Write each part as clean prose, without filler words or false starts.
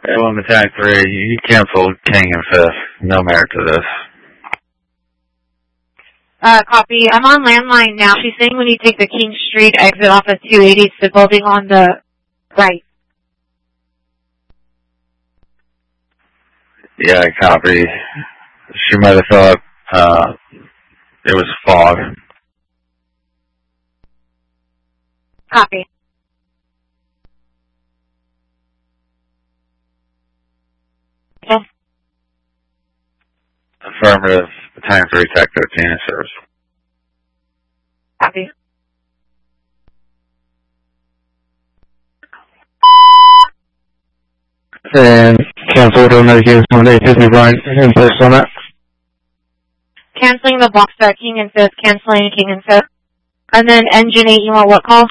Airline Attack 3, you canceled King and Fifth. No merit to this. Copy. I'm on landline now. She's saying when you take the King Street exit off of 280, it's the building on the right. Yeah, copy. She might have thought it was fog. Copy. Okay. Affirmative. Time 3, Tech 13 in service. Copy. And cancel order medication on 850 Brian in place on that. Canceling the box at King and Fifth, canceling King and Fifth. And then engine 8, you want what call?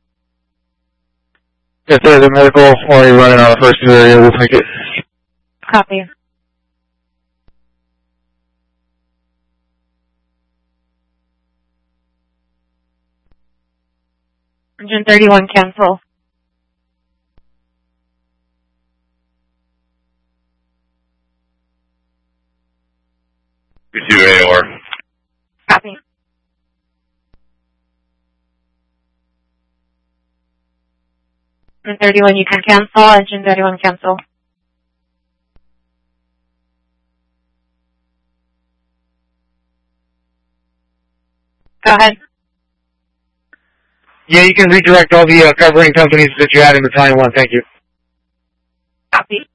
If there's a medical or you're running out of first area, we'll take it. Copy. Engine 31, cancel. You 2 AOR. Copy. Engine 31, you can cancel. Engine 31, cancel. Go ahead. Yeah, you can redirect all the covering companies that you had in Battalion 1. Thank you. Copy.